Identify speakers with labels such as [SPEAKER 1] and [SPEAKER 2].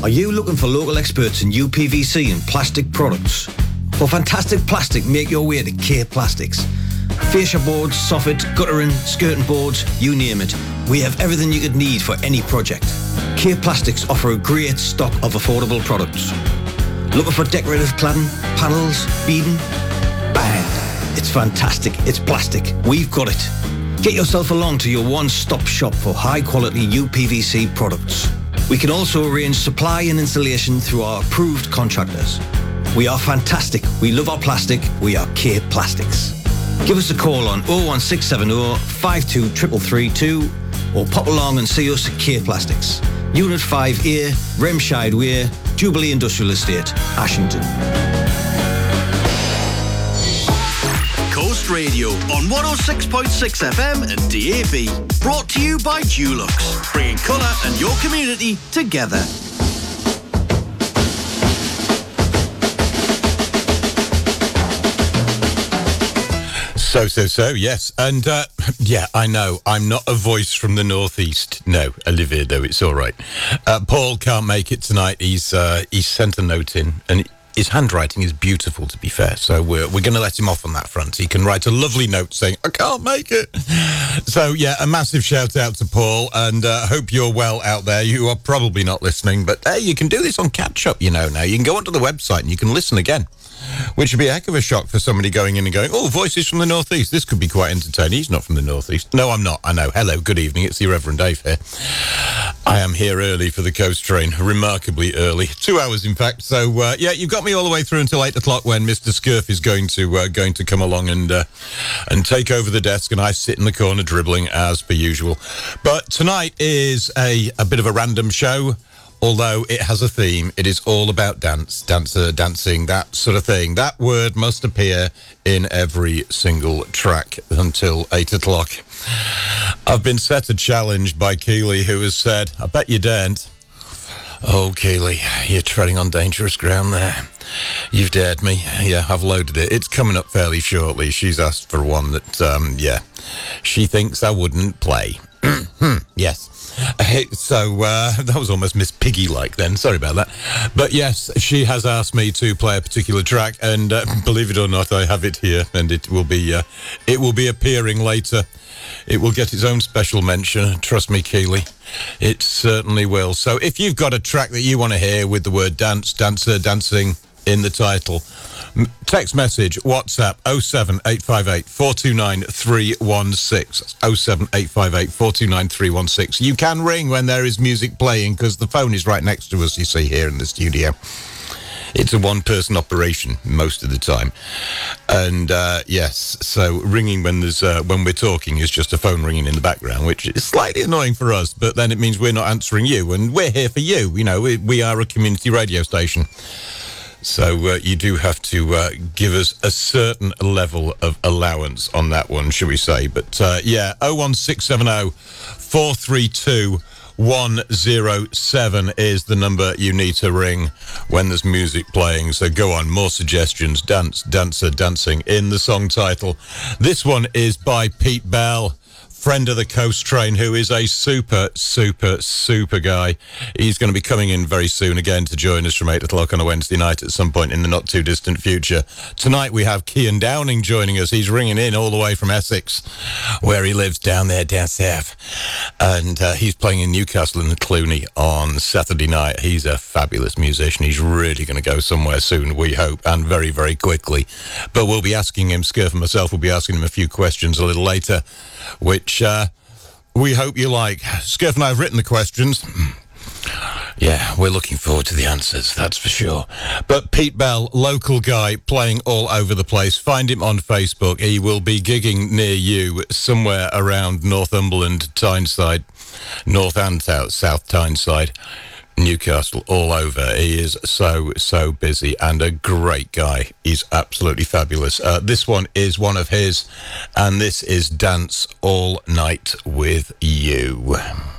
[SPEAKER 1] Are you looking for local experts in UPVC and plastic products? For fantastic plastic, make your way to K Plastics. Fascia boards, soffits, guttering, skirting boards, you name it. We have everything you could need for any project. K Plastics offer a great stock of affordable products. Looking for decorative cladding, panels, beading? Bang! It's fantastic. It's plastic. We've got it. Get yourself along to your one-stop shop for high-quality UPVC products. We can also arrange supply and installation through our approved contractors. We are fantastic. We love our plastic. We are K Plastics. Give us a call on 01670 52332 or pop along and see us at K Plastics. Unit 5A, Remscheid Way, Jubilee Industrial Estate, Ashington.
[SPEAKER 2] Coast Radio on 106.6 FM and DAB. Brought to you by Dulux, bringing colour and your community together.
[SPEAKER 3] So, yes. And, yeah, I know, I'm not a voice from the northeast. No, Olivia, though, it's all right. Paul can't make it tonight. He's sent a note in, and his handwriting is beautiful, to be fair. So we're going to let him off on that front. He can write a lovely note saying, I can't make it. So, yeah, a massive shout out to Paul, and hope you're well out there. You are probably not listening, but hey, you can do this on catch-up, you know, now. You can go onto the website and you can listen again. Which would be a heck of a shock for somebody going in and going, oh, voices from the northeast. This could be quite entertaining. He's not from the northeast. No, I'm not. I know. Hello, good evening. It's the Reverend Dave here. I am here early for the Coast Train, remarkably early. 2 hours, in fact. So, yeah, you've got me all the way through until 8 o'clock when Mr. Scurf is going to come along and take over the desk, and I sit in the corner dribbling as per usual. But tonight is a bit of a random show. Although it has a theme, it is all about dancing, that sort of thing. That word must appear in every single track until 8 o'clock. I've been set a challenge by Keeley, who has said, I bet you daren't. Oh, Keeley, you're treading on dangerous ground there. You've dared me. Yeah, I've loaded it. It's coming up fairly shortly. She's asked for one that, yeah, she thinks I wouldn't play. Yes. So that was almost Miss Piggy-like then. Sorry about that. But yes, she has asked me to play a particular track, and believe it or not, I have it here, and it will be appearing later. It will get its own special mention. Trust me, Keeley. It certainly will. So if you've got a track that you want to hear with the word dance, dancer, dancing in the title, text message, WhatsApp, 07858 429 316. 07858 429 316. You can ring when there is music playing, because the phone is right next to us, you see, here in the studio. It's a one-person operation most of the time. And, yes, so ringing when we're talking is just a phone ringing in the background, which is slightly annoying for us, but then it means we're not answering you, and we're here for you. You know, we are a community radio station. So you do have to give us a certain level of allowance on that one, shall we say. But, yeah, 01670 432 107 is the number you need to ring when there's music playing. So go on, more suggestions. Dance, dancer, dancing in the song title. This one is by Pete Bell, friend of the Coast Train, who is a super guy. He's going to be coming in very soon again to join us from 8 o'clock on a Wednesday night at some point in the not too distant future. Tonight we have Cian Downing joining us. He's ringing in all the way from Essex, where he lives down there, down south. And he's playing in Newcastle and Cluny on Saturday night. He's a fabulous musician. He's really going to go somewhere soon, we hope, and very, very quickly. But we'll be asking him, Scurf and myself will be asking him a few questions a little later, which we hope you like. Scurf and I have written the questions. Yeah, we're looking forward to the answers, that's for sure. But Pete Bell, local guy, playing all over the place. Find him on Facebook. He will be gigging near you somewhere around Northumberland, Tyneside, North and South Tyneside, Newcastle, all over. He is so busy and a great guy. He's absolutely fabulous. This one is one of his, and this is Dance All Night With You.